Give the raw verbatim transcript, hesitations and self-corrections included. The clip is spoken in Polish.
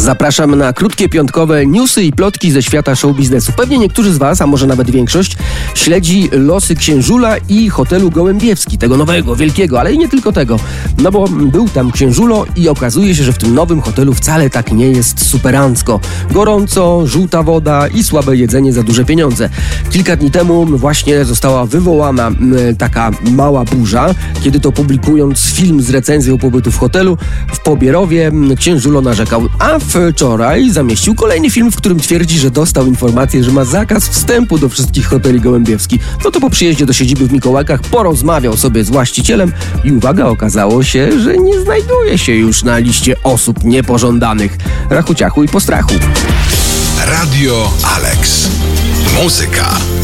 Zapraszam na krótkie piątkowe newsy i plotki ze świata show biznesu. Pewnie niektórzy z Was, a może nawet większość, śledzi losy Księżula i hotelu Gołębiewski, tego nowego, wielkiego, ale i nie tylko tego. No bo był tam Księżulo i okazuje się, że w tym nowym hotelu wcale tak nie jest superancko. Gorąco, żółta woda i słabe jedzenie za duże pieniądze. Kilka dni temu właśnie została wywołana m, taka mała burza, kiedy to publikując film z recenzją pobytu w hotelu w Pobierowie, m, Księżulo narzekał. A wczoraj zamieścił kolejny film, w którym twierdzi, że dostał informację, że ma zakaz wstępu do wszystkich hoteli Gołębiewski. No to po przyjeździe do siedziby w Mikołajkach porozmawiał sobie z właścicielem i uwaga, okazało się, że nie znajduje się już na liście osób niepożądanych. Rachu ciachu i postrachu. Radio Alex. Muzyka